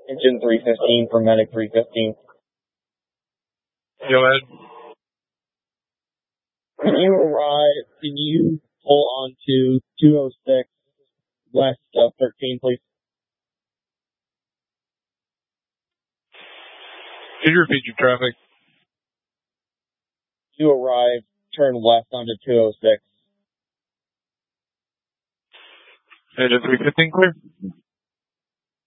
Engine 315 for Medic 315. Go ahead. Can you pull on to 206 west of 13, please? Can you repeat your traffic? To arrive, turn left onto 206. Engine 315 clear?